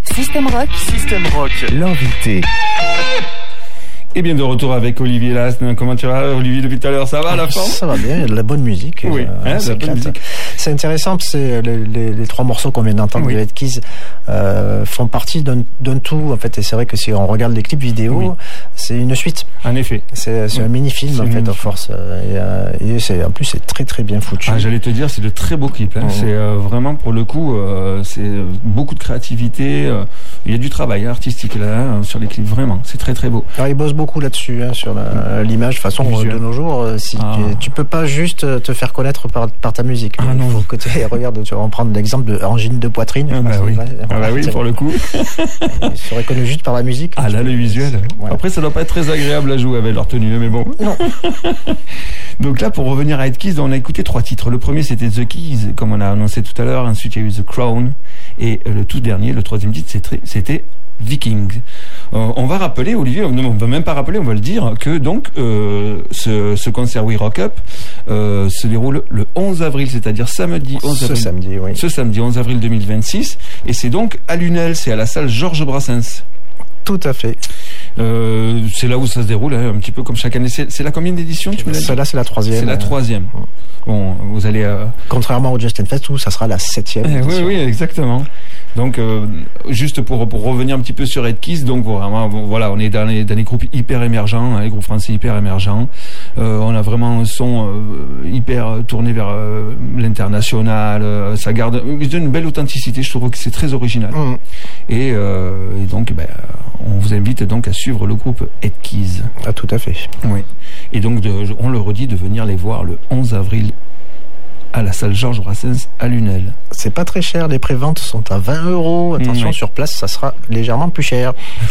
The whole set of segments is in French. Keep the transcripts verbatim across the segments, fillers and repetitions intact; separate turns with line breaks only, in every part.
System Rock.
System Rock. L'invité.
Et bien de retour avec Olivier Last. Comment tu vas, Olivier, depuis tout à l'heure? Ça va, la forme?
Ça va bien, il y a de la bonne musique.
Oui,
euh,
hein,
c'est,
la bonne musique.
C'est intéressant, c'est les, les, les trois morceaux qu'on vient d'entendre, oui. de Ed Keys, euh, font partie d'un, d'un tout, en fait. Et c'est vrai que si on regarde les clips vidéo, oui. c'est une suite.
En effet.
C'est, c'est oui. un mini-film, c'est en fait, à force. Et, euh, et c'est, en plus, c'est très, très bien foutu.
Ah, j'allais te dire, c'est de très beaux clips. Hein. Mmh. C'est euh, vraiment, pour le coup, euh, c'est beaucoup de créativité. Euh, il y a du travail artistique là, hein, sur les clips, vraiment. C'est très, très beau.
Alors, ils bossent beaucoup là-dessus, hein, sur la, l'image. De toute façon, de nos jours, si ah. tu, tu peux pas juste te faire connaître par, par ta musique.
Ah
il
non.
faut que tu regardes, tu vas en prendre l'exemple de angine de poitrine.
Ah bah oui,
vrai,
ah bah oui pour le coup.
Ils seraient connus juste par la musique.
Ah là, le visuel. Voilà. Après, ça doit pas être très agréable à jouer avec leur tenue, mais bon.
Non.
Donc là, pour revenir à Ed Keys, on a écouté trois titres. Le premier, c'était The Keys, comme on a annoncé tout à l'heure. Ensuite, il y a eu The Crown. Et le tout dernier, le troisième titre, c'était, c'était Vikings. Euh, on va rappeler, Olivier, on ne va même pas rappeler, on va le dire, que donc euh, ce, ce concert We Rock Up euh, se déroule le onze avril, c'est-à-dire samedi onze avril.
Ce samedi, oui.
Ce samedi onze avril deux mille vingt-six, et c'est donc à Lunel, c'est à la salle Georges Brassens.
Tout à fait.
Euh, c'est là où ça se déroule, hein, un petit peu comme chaque année. C'est, c'est la combien d'éditions, tu me l'as dit?
Celle-là, c'est la troisième.
C'est la troisième. Euh... Bon, vous allez... Euh...
Contrairement au Justin Fest, où ça sera la septième
eh,
édition.
Oui, oui, exactement. Donc, euh, juste pour, pour revenir un petit peu sur Ed Keys, donc vraiment, voilà, on est dans les, dans les groupes hyper émergents, hein, les groupes français hyper émergents. Euh, on a vraiment un son euh, hyper tourné vers euh, l'international. Euh, ça garde une belle authenticité. Je trouve que c'est très original. Mmh. Et, euh, et donc, ben, on vous invite donc à suivre le groupe Ed Keys.
Ah, tout à fait.
Oui. Et donc, de, on le redit, de venir les voir le onze avril à la salle Georges Brassens à Lunel.
C'est pas très cher, les préventes sont à vingt euros. Attention, mmh, sur place, ça sera légèrement plus cher.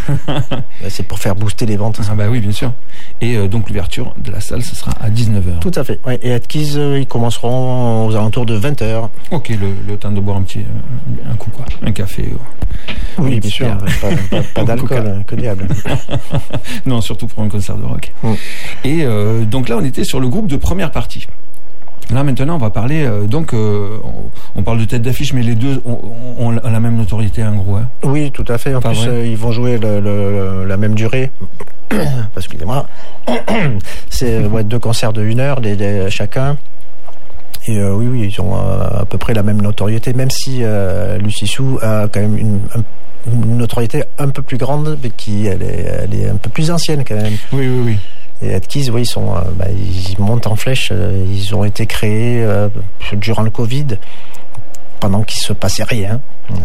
C'est pour faire booster les ventes.
Ah bah oui, bien sûr. Et euh, donc l'ouverture de la salle, ce sera à dix-neuf heures.
Tout à fait. Ouais. Et Ed Keys, euh, ils commenceront aux alentours de vingt heures.
Ok, le, le temps de boire un petit euh, un coup quoi, un café. Euh,
oui, bien sûr. Pas, pas, pas d'alcool, que diable.
Non, surtout pour un concert de rock. Mmh. Et euh, donc là, on était sur le groupe de première partie. Là maintenant on va parler euh, donc euh, on, on parle de tête d'affiche, mais les deux ont, ont, ont la même notoriété en gros. Hein.
Oui, tout à fait. En Pas plus euh, ils vont jouer le, le, la même durée. Excusez-moi. C'est euh, ouais, deux concerts de une heure les, les, chacun. Et euh, oui, oui, ils ont euh, à peu près la même notoriété, même si euh, Lucy Sue a quand même une, un, une notoriété un peu plus grande, mais qui elle est, elle est un peu plus ancienne quand même.
Oui, oui, oui.
Et Ed Keys, oui, ils sont, euh, bah, ils montent en flèche. Euh, ils ont été créés euh, durant le Covid, pendant qu'il se passait rien.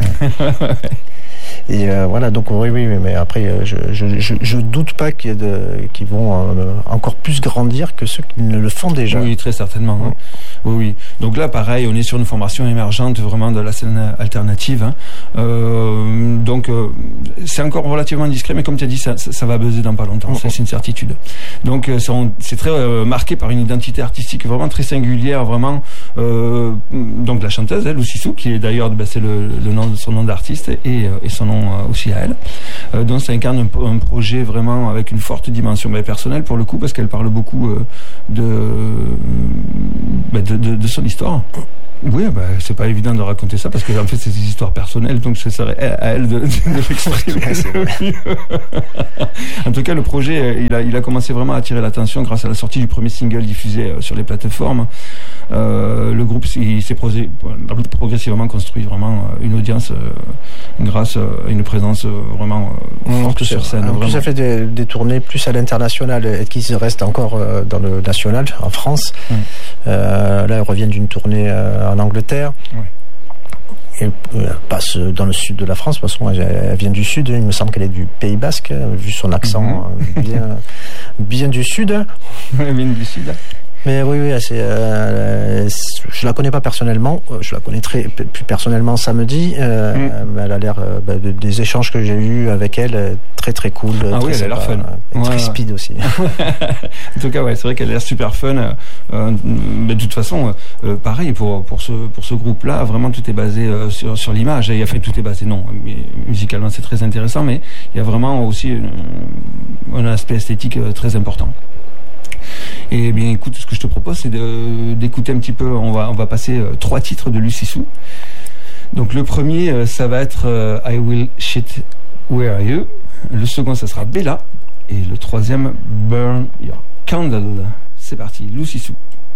Et euh, voilà, donc oui, oui, mais après, je, je, je, je doute pas qu'il y ait de, qu'ils vont euh, encore plus grandir que ceux qui ne le font déjà.
Oui, très certainement. Hein. Oui, oui. Donc là, pareil, on est sur une formation émergente, vraiment de la scène alternative. Hein. Euh, donc, euh, c'est encore relativement discret, mais comme tu as dit, ça, ça, ça va buzzer dans pas longtemps. Ça, c'est une certitude. Donc, euh, c'est, c'est très euh, marqué par une identité artistique vraiment très singulière, vraiment. Euh, donc, la chanteuse, elle, Lucy Sue, qui est d'ailleurs, bah, c'est le, le nom, son nom d'artiste et, et son nom aussi à elle. Euh, donc ça incarne un, un projet vraiment avec une forte dimension bah, personnelle pour le coup, parce qu'elle parle beaucoup euh, de, bah, de, de de son histoire. Oui, bah, c'est pas évident de raconter ça parce que en fait c'est des histoires personnelles, donc ce serait à elle de, de, de l'exprimer. En tout cas, le projet, il a, il a commencé vraiment à attirer l'attention grâce à la sortie du premier single diffusé sur les plateformes. Euh, le groupe il s'est prosé, progressivement construit vraiment une audience euh, grâce à une présence vraiment euh, forte sur scène.
En plus, ça fait des, des tournées plus à l'international. Ed Keys reste encore euh, dans le national en France. Hum. Euh, là, ils reviennent d'une tournée euh, en Angleterre. Oui. Et euh, passe dans le sud de la France. De toute façon, elle, elle vient du sud. Il me semble qu'elle est du Pays Basque, vu son accent mm-hmm. bien, bien du sud.
Elle vient du sud.
Mais oui, oui, c'est, euh, je la connais pas personnellement. Je la connais très plus personnellement samedi. Euh, mm. Elle a l'air euh, bah, de, des échanges que j'ai eus avec elle, très très cool.
Ah
très
oui, elle a l'air fun.
Ouais. Très speed aussi.
En tout cas, ouais, c'est vrai qu'elle a l'air super fun. Euh, mais de toute façon, euh, pareil pour pour ce pour ce groupe-là, vraiment tout est basé euh, sur sur l'image. Il y a fait tout est basé non, mais musicalement c'est très intéressant, mais il y a vraiment aussi une, un aspect esthétique euh, très important. Et bien écoute, ce que je te propose c'est de, d'écouter un petit peu, on va, on va passer euh, trois titres de Lucy Sue. Donc le premier, euh, ça va être euh, I Will Shit Where Are You. Le second, ça sera Bella. Et le troisième, Burn Your Candle. C'est parti, Lucy Sue.